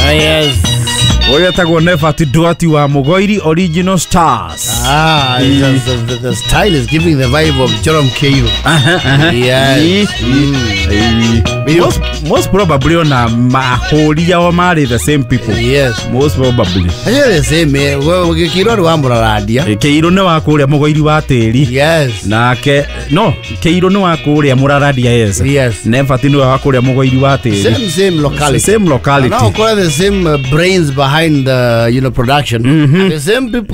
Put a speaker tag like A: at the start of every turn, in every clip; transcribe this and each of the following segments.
A: Yes.
B: Oyetagwo Nefati Duati wa Mugoiri Original Stars.
A: The style is giving the vibe of Joram Keiro. Yes.
B: Most probably on a Maholia or Mari, the same people.
A: Yes.
B: Most probably.
A: The same. Well, Keiro Wambra Radia.
B: Keiro no Akuria Mugoiri Wateri.
A: Yes.
B: No, Keiro no Akuria Muraradia is.
A: Yes.
B: Nefati no Akuria Mugoiri Wateri.
A: Same locality.
B: Same locality.
A: Now, call the same brains behind the production. The same people.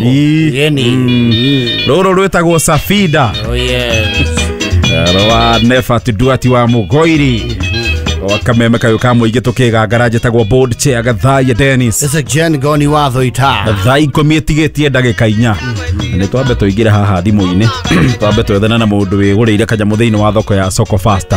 B: Roro rwetagwo Safida.
A: Oh yes.
B: Roa Nefati Duati wa Mugoiri. Wakameme kayo kamo igitukiga garaje tagwo board chair Gathaya Dennis.
A: It's a gen goni watho ita.
B: Gathai komitigetie ndagika inya. Ni twambe tuigire haha thimu-ini. Twambe twethana na mundu wigurire kanyamu thiini wa thoko ya Soko Faster.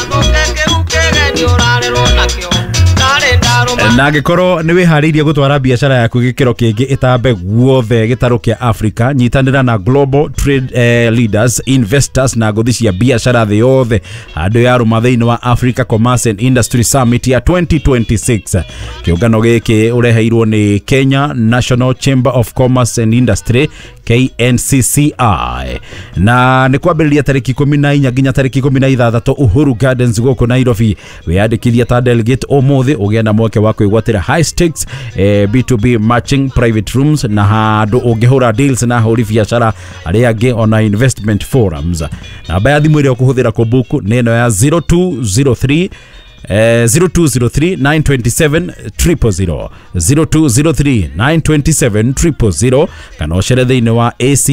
B: Na ngikoro ni wihariirie gutwara biashara yaku gikiro kingi itambe guothe gitaro kia Africa, nyitanira na global trade leaders, investors na ngothi cia biashara the yothe andu ya ruma thiini wa Africa Commerce and Industry Summit ya 2026. Kiungano giki ureheirwo ni Kenya National Chamber of Commerce and Industry KNCCI, na ni kwambiriria tariki 14 nginya tariki 16 Uhuru Gardens goko Nairobi. Wiyandikithia ta delegate omuthi ugenda mweke wa kwigwatira high stakes B2B matching private rooms na handu ungihura deals na huri biashara aria angi ona investment forums. Na baya thimu ire ukuhuthira kubuku neno ya 0203 0203 927 000 0203 927 000 kana ochere thiini wa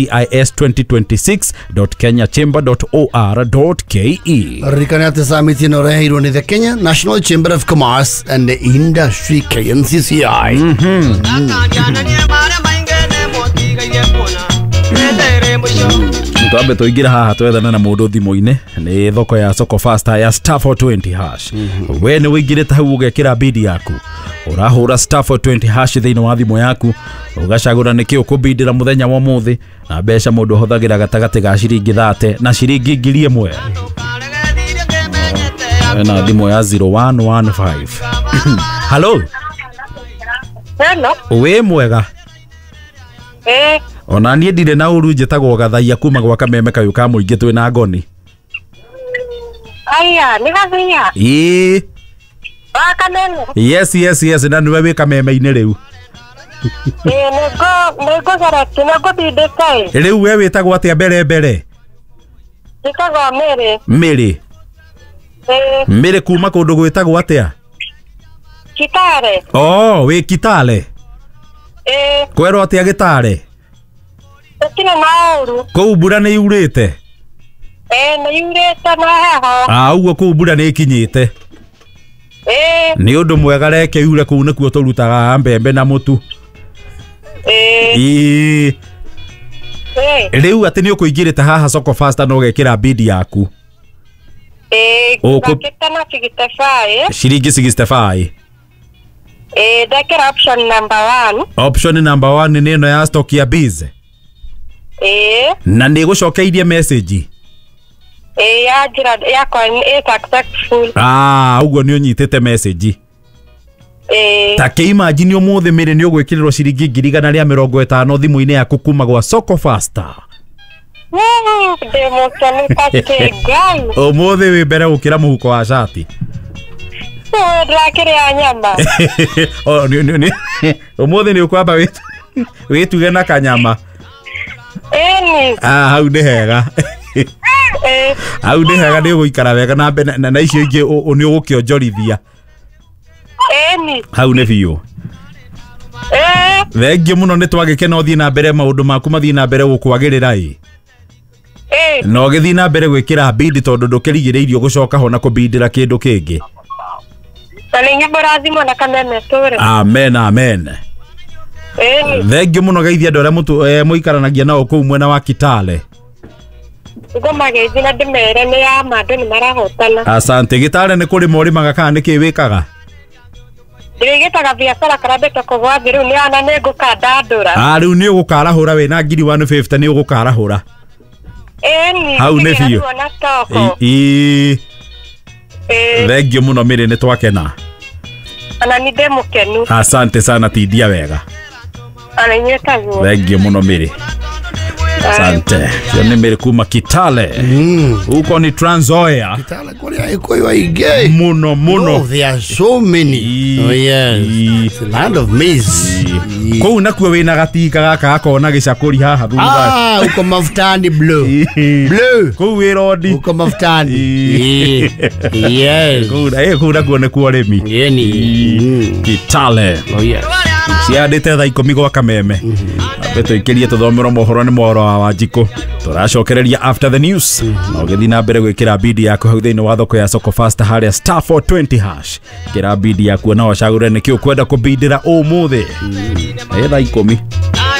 B: acis2026.kenyachamber.or.ke.
A: Rikani ati summit ino reheirwo ni the Kenya National Chamber of Commerce and Industry KNCCI. Twambe tuingira haha twethana na mundu thimu-ini ni thoko ya Soko Faster ya *420#. We ni wingirite hau ugekira bidi yaku, urahura *420# thiini wa thimu yaku, ugacagura niki ukubidira muthenya wa muthi na besha mundu hothagira gatagati ga ciringi 30 na ciringi 1000. Na thimu ya 0115. Hello.
C: Hello.
B: We mwega. Ona nie ndire na uru njitagwo Gathaya kuma gwa Kameme kayo ka muingi twi na ngoni.
C: Aya, ni Gathaya. Wa Kameme.
B: Yes, na niwe wi Kameme-ini riu.
C: Nego garati na gobidete.
B: Riu we witagwo atia mbere?
C: Nditagwo
B: Mary. Mary kuma kundu gwitagwo atia?
C: Kitale.
B: Oh, we Kitale. Kwero atia Gitale?
C: Tino mauru.
B: Kou mbura ni yurite?
C: Ni yurite na heho.
B: Uguo kou mbura ni ikinyite. Ni undu mwega reke yure kou nikuo turutaga mbembe na mutu. Riu ati ni ukuingirite haha Soko Faster no gekira bidi yaku?
C: Kitana sigistefai.
B: Shiringi 65.
C: Dekira option number 1.
B: Option number 1 ni ino ya stock ya biz. Na ni gucokeirie message.
C: Ya jira ya kwa successful.
B: Uguo ni unyitite message. Ta ke imagine umuthi Mary ni ugwikirirwo ciringi 150 thimu-ini yaku kuma gwa Soko Faster.
C: Demo sani pate gai.
B: Umuthi wi mbere gukira muhuko wa shati.
C: Ndakire nyama.
B: Ni umuthi ni ukwamba wituge na kanyama. Hau ni hega. Hau ni hega ni guikara wega na icio ingi ni ugukionjorithia. Hau ni biu. Thengi muno ni twagikena uthii na mbere maundu maku mathii na mbere gukwagirira no githi na mbere gwikira bidi tondu ndukirigiriirio gucoka ho na kubidira kindu kingi.
C: Talingi borazimo na Kameme tore.
B: Amen. Thengi muno geithia andu aria muikaranagia nao kou mwena wa Kitale.
C: Ngoma geithia na ndimere ni ya mandu ni marahotana.
B: Asante. Kitale ni kuri morimaga kana niki wikaga?
C: Ndigitaga biashara karabeta ko gwa thiru ni ana ne ngukandandura.
B: Riu ni ugukarahura we na 150 ni ugukarahura. Hau ni biu. Thengi muno Mary ni twakena.
C: Ana ni ndemukenu.
B: Asante sana Tidia wega.
C: Ana nyetaguo.
B: Thank you muno Miri. Asante. Sio ni Miri kuma Kitale. Huko ni Trans Nzoia.
D: Kitale kwa iko ige.
B: Muno.
D: Oh, there are so many. Oh yes. It's the land of maize.
B: Kou nakuo wina gatika gaka akona gicakuri haha thutha.
D: Uko mafutani blue. Blue.
B: Kou wirodi.
D: Uko mafutani. Yes.
B: Kou nakuo ne kuo remi.
D: Yeni.
B: Kitale.
D: Oh yes.
B: Ciandite tha 10 gwa Kameme. Beto ikirie tuthomero mohoro ni mohoro wa Wanjiku. Turacokereria after the news. Na ugethi na mbere gwikira bidi yaku hau thiini wa thoko ya Soko Fasta haria star 420 hash. Kira bidi yaku na wacagure ni kiu kwenda kubidira umuthi. Tha 10.